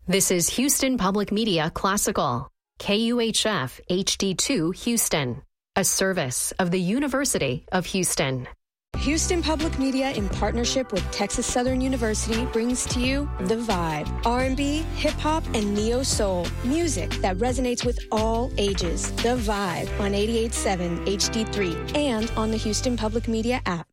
This is Houston Public Media Classical, KUHF HD2 Houston, a service of the University of Houston. Houston Public Media, in partnership with Texas Southern University, brings to you The Vibe, R&B, hip-hop, and neo-soul, music that resonates with all ages. The Vibe on 88.7 HD3 and on the Houston Public Media app.